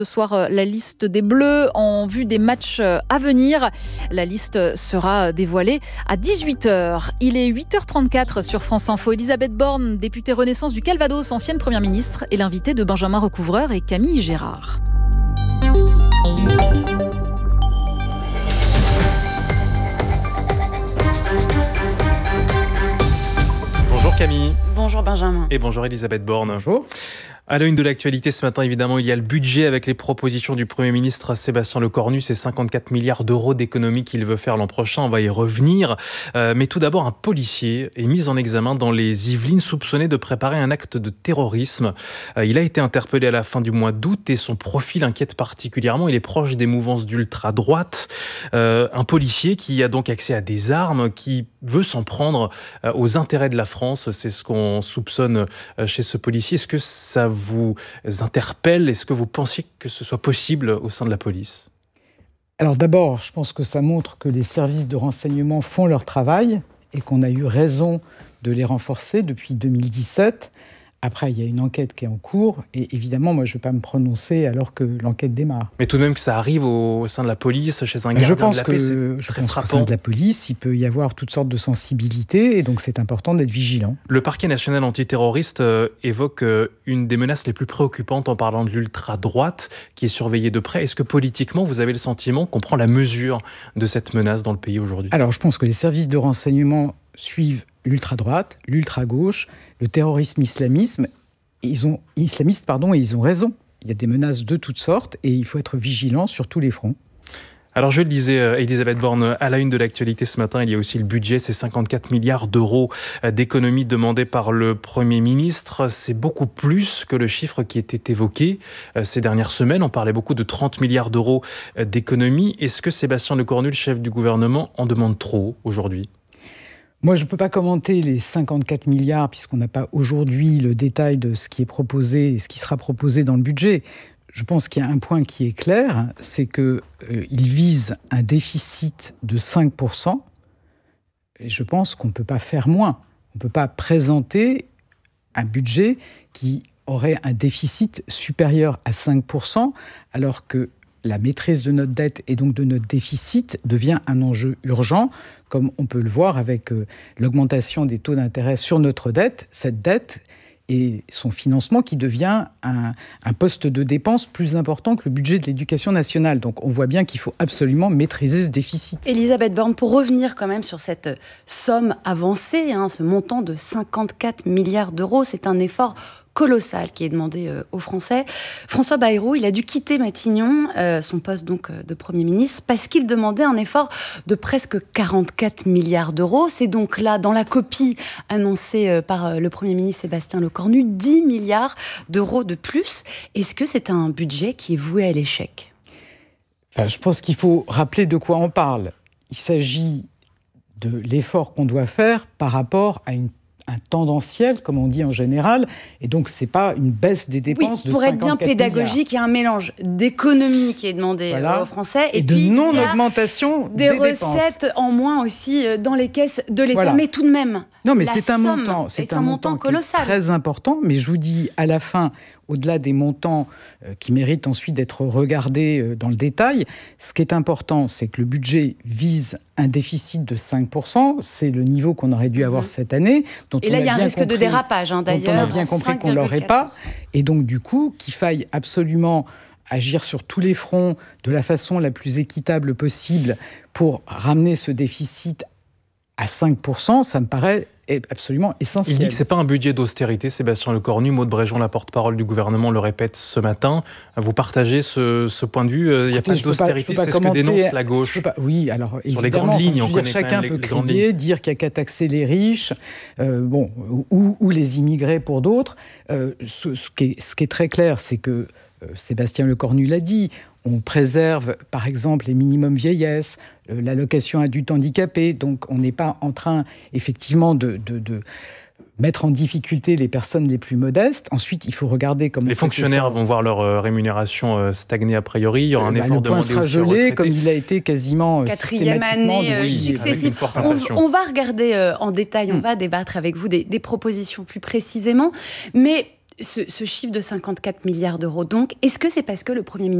Ce soir, la liste des Bleus en vue des matchs à venir. La liste sera dévoilée à 18h. Il est 8h34 sur France Info. Elisabeth Borne, députée Renaissance du Calvados, ancienne Première ministre, est l'invitée de Benjamin Recouvreur et Camille Gérard. Bonjour Camille. Bonjour Benjamin. Et bonjour Elisabeth Borne. Bonjour. À la une de l'actualité ce matin, évidemment, il y a le budget avec les propositions du Premier ministre Sébastien Lecornu. C'est 54 milliards d'euros d'économies qu'il veut faire l'an prochain. On va y revenir. Mais tout d'abord, un policier est mis en examen dans les Yvelines, soupçonné de préparer un acte de terrorisme. Il a été interpellé à la fin du mois d'août et son profil inquiète particulièrement. Il est proche des mouvances d'ultra-droite. Un policier qui a donc accès à des armes, qui veut s'en prendre aux intérêts de la France. C'est ce qu'on soupçonne chez ce policier. Est-ce que ça vous interpelle? Est-ce que vous pensiez que ce soit possible au sein de la police? Alors d'abord, je pense que ça montre que les services de renseignement font leur travail et qu'on a eu raison de les renforcer depuis 2017. Après, il y a une enquête qui est en cours et évidemment, moi, je ne vais pas me prononcer alors que l'enquête démarre. Mais tout de même que ça arrive au sein de la police, chez un gardien de la paix, c'est très frappant. Qu'au sein de la police, il peut y avoir toutes sortes de sensibilités et donc c'est important d'être vigilant. Le parquet national antiterroriste évoque une des menaces les plus préoccupantes en parlant de l'ultra-droite qui est surveillée de près. Est-ce que politiquement, vous avez le sentiment qu'on prend la mesure de cette menace dans le pays aujourd'hui? Alors, je pense que les services de renseignement suivent l'ultra-droite, l'ultra-gauche, le terrorisme islamiste, et ils ont raison. Il y a des menaces de toutes sortes et il faut être vigilant sur tous les fronts. Alors je le disais, Elisabeth Borne, à la une de l'actualité ce matin, il y a aussi le budget, c'est 54 milliards d'euros d'économies demandées par le Premier ministre. C'est beaucoup plus que le chiffre qui était évoqué ces dernières semaines. On parlait beaucoup de 30 milliards d'euros d'économies. Est-ce que Sébastien Lecornu, le chef du gouvernement, en demande trop aujourd'hui ? Moi, je ne peux pas commenter les 54 milliards puisqu'on n'a pas aujourd'hui le détail de ce qui est proposé et ce qui sera proposé dans le budget. Je pense qu'il y a un point qui est clair, c'est qu'il vise un déficit de 5%. Et je pense qu'on ne peut pas faire moins. On ne peut pas présenter un budget qui aurait un déficit supérieur à 5%, alors que la maîtrise de notre dette et donc de notre déficit devient un enjeu urgent, comme on peut le voir avec l'augmentation des taux d'intérêt sur notre dette. Cette dette et son financement qui devient un poste de dépense plus important que le budget de l'éducation nationale. Donc on voit bien qu'il faut absolument maîtriser ce déficit. Elisabeth Borne, pour revenir quand même sur cette somme avancée, ce montant de 54 milliards d'euros, c'est un effort colossal qui est demandé aux Français. François Bayrou, il a dû quitter Matignon, son poste donc de Premier ministre, parce qu'il demandait un effort de presque 44 milliards d'euros. C'est donc là, dans la copie annoncée par le Premier ministre Sébastien Lecornu, 10 milliards d'euros de plus. Est-ce que c'est un budget qui est voué à l'échec ? Je pense qu'il faut rappeler de quoi on parle. Il s'agit de l'effort qu'on doit faire par rapport à un tendanciel, comme on dit en général, et donc c'est pas une baisse des dépenses de 54 milliards. Pour être bien pédagogique, il y a un mélange d'économie qui est demandé aux Français et de non-augmentation des recettes dépenses. En moins aussi dans les caisses de l'État. Voilà. Mais tout de même, non, mais c'est un montant colossal, très important. Mais je vous dis à la fin, au-delà des montants qui méritent ensuite d'être regardés dans le détail, ce qui est important, c'est que le budget vise un déficit de 5%. C'est le niveau qu'on aurait dû avoir cette année. Et là, il y a un risque de dérapage, d'ailleurs. Dont on a bien compris qu'on ne l'aurait pas. Et donc, du coup, qu'il faille absolument agir sur tous les fronts de la façon la plus équitable possible pour ramener ce déficit à 5%, ça me paraît absolument essentiel. Il dit que ce n'est pas un budget d'austérité, Sébastien Lecornu. Maud Bréjon, la porte-parole du gouvernement, le répète ce matin. Vous partagez ce point de vue? Il n'y a pas d'austérité, c'est ce que dénonce la gauche. Oui, alors sur les grandes lignes, on connaît chacun peut crier, dire qu'il n'y a qu'à taxer les riches, ou les immigrés pour d'autres. Ce qui est très clair, c'est que Sébastien Lecornu l'a dit, on préserve, par exemple, les minimums vieillesse, l'allocation adulte handicapé. Donc, on n'est pas en train, effectivement, de mettre en difficulté les personnes les plus modestes. Ensuite, il faut regarder comment... Les fonctionnaires vont voir leur rémunération stagner a priori. Il y aura un effort demandé aussi aux retraités. Le point sera gelé, comme il a été quasiment 4e année successive. On va regarder en détail, on va débattre avec vous des propositions plus précisément. Mais ce chiffre de 54 milliards d'euros, donc, est-ce que c'est parce que le Premier ministre